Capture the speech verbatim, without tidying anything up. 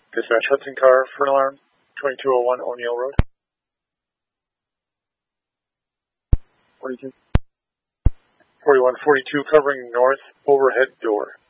Dispatch Hudson car for an alarm, twenty-two oh one O'Neill Road. forty-two. forty-one forty-two covering north overhead door.